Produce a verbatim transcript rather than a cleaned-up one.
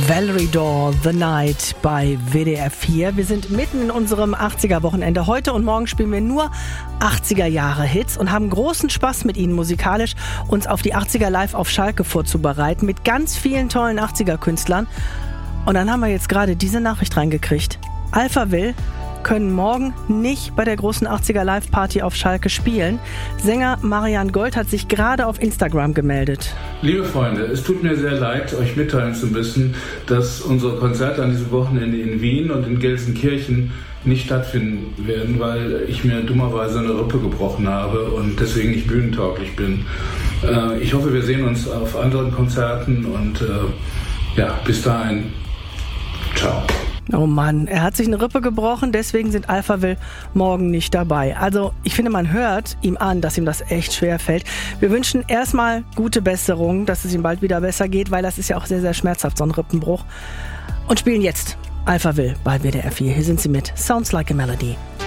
Valerie Dore, The Night bei W D R vier. Wir sind mitten in unserem achtziger-Wochenende. Heute und morgen spielen wir nur achtziger-Jahre-Hits und haben großen Spaß mit Ihnen musikalisch, uns auf die achtziger live auf Schalke vorzubereiten mit ganz vielen tollen achtziger-Künstlern. Und dann haben wir jetzt gerade diese Nachricht reingekriegt. Alphaville können morgen nicht bei der großen achtziger Live-Party auf Schalke spielen. Sänger Marian Gold hat sich gerade auf Instagram gemeldet. Liebe Freunde, es tut mir sehr leid, euch mitteilen zu müssen, dass unsere Konzerte an diesem Wochenende in Wien und in Gelsenkirchen nicht stattfinden werden, weil ich mir dummerweise eine Rippe gebrochen habe und deswegen nicht bühnentauglich bin. Äh, ich hoffe, wir sehen uns auf anderen Konzerten und äh, ja, bis dahin, ciao. Oh Mann, er hat sich eine Rippe gebrochen, deswegen sind Alphaville morgen nicht dabei. Also ich finde, man hört ihm an, dass ihm das echt schwer fällt. Wir wünschen erstmal gute Besserung, dass es ihm bald wieder besser geht, weil das ist ja auch sehr, sehr schmerzhaft, so ein Rippenbruch. Und spielen jetzt Alphaville bei W D R vier. Hier sind sie mit Sounds Like a Melody.